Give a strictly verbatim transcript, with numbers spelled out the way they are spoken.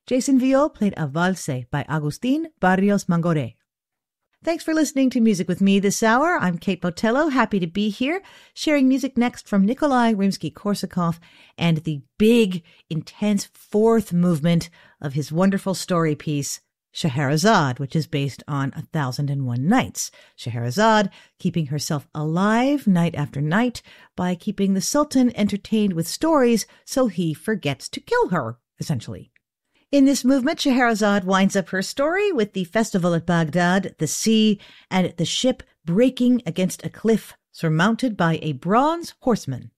Jason Viol played a valse by Agustín Barrios Mangoré. Thanks for listening to Music with Me this hour. I'm Kate Botello, happy to be here, sharing music next from Nikolai Rimsky-Korsakov and the big, intense fourth movement of his wonderful story piece, Scheherazade, which is based on A Thousand and One Nights. Scheherazade keeping herself alive night after night by keeping the Sultan entertained with stories so he forgets to kill her, essentially. In this movement, Scheherazade winds up her story with the festival at Baghdad, the sea, and the ship breaking against a cliff surmounted by a bronze horseman.